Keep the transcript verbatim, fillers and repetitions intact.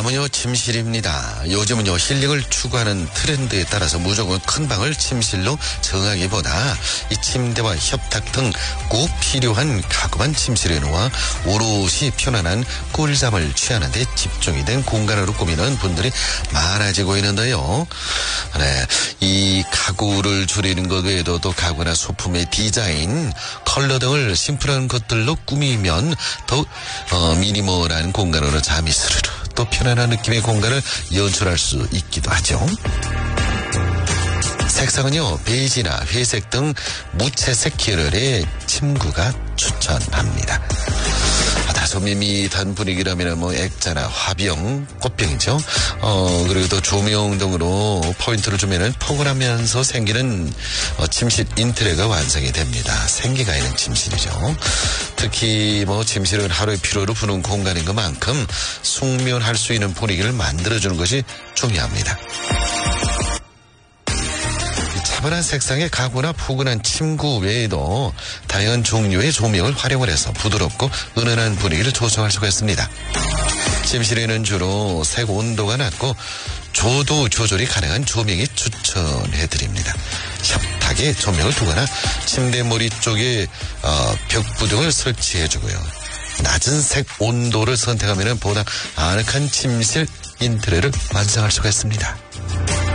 다음은요, 침실입니다. 요즘은요, 힐링을 추구하는 트렌드에 따라서 무조건 큰 방을 침실로 정하기보다 이 침대와 협탁 등 꼭 필요한 가구만 침실에 놓아 오롯이 편안한 꿀잠을 취하는 데 집중이 된 공간으로 꾸미는 분들이 많아지고 있는데요. 네, 이 가구를 줄이는 것 외에도 또 가구나 소품의 디자인, 컬러 등을 심플한 것들로 꾸미면 더 어, 미니멀한 공간으로 잠이 스르르 또 편안한 느낌의 공간을 연출할 수 있기도 하죠. 색상은요, 베이지나 회색 등 무채색 계열의 침구가 추천합니다. 아, 다소 밋밋한 분위기라면 뭐 액자나 화병, 꽃병이죠. 어, 그리고 또 조명 등으로 포인트를 주면은 포근하면서 생기는 어, 침실 인테리어가 완성이 됩니다. 생기가 있는 침실이죠. 특히 뭐 침실은 하루의 피로를 푸는 공간인 것만큼 숙면할 수 있는 분위기를 만들어주는 것이 중요합니다. 차분한 색상의 가구나 포근한 침구 외에도 다양한 종류의 조명을 활용을 해서 부드럽고 은은한 분위기를 조성할 수가 있습니다. 침실에는 주로 색 온도가 낮고 조도 조절이 가능한 조명이 추천해드립니다. 협탁에 조명을 두거나 침대 머리 쪽에 어, 벽부 등을 설치해주고요. 낮은 색 온도를 선택하면 보다 아늑한 침실 인테리어를 완성할 수가 있습니다.